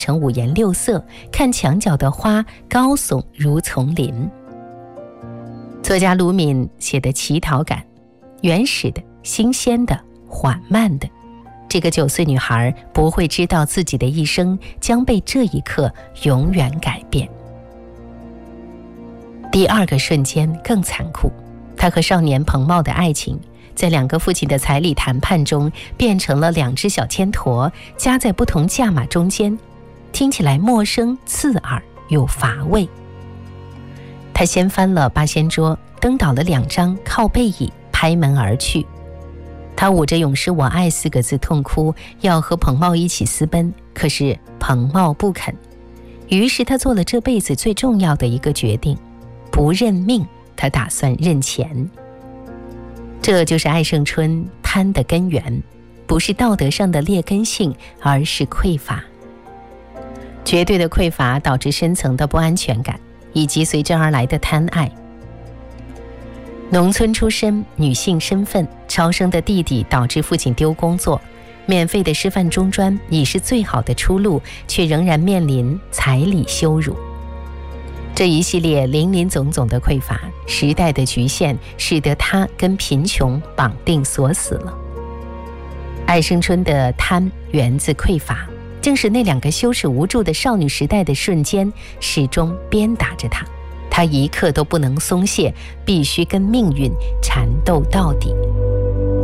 成五颜六色，看墙角的花高耸如丛林。作家鲁敏写的乞讨感，原始的、新鲜的、缓慢的。这个9岁女孩不会知道自己的一生将被这一刻永远改变。第二个瞬间更残酷，她和少年彭茂的爱情在2个父亲的彩礼谈判中变成了2只小铅砣夹在不同价码中间，听起来陌生、刺耳又乏味。他掀翻了八仙桌，蹬倒了2张靠背椅，拍门而去。他捂着永失我爱4个字痛哭，要和彭茂一起私奔，可是彭茂不肯。于是他做了这辈子最重要的一个决定，不认命，他打算认钱。这就是爱胜春贪的根源，不是道德上的劣根性，而是匮乏。绝对的匮乏导致深层的不安全感，以及随之而来的贪爱。农村出身，女性身份，超生的弟弟导致父亲丢工作，免费的师范中专已是最好的出路，却仍然面临彩礼羞辱。这一系列林林总总的匮乏，时代的局限，使得他跟贫穷绑定锁死了。爱生春的贪源自匮乏，正是那2个羞耻无助的少女时代的瞬间，始终鞭打着她。她一刻都不能松懈，必须跟命运缠斗到底。